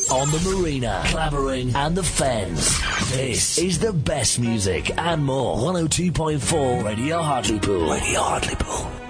on the marina, Clavering and the Fens. This is the best music and more. 102.4 Radio Hartlepool. Radio Hartlepool.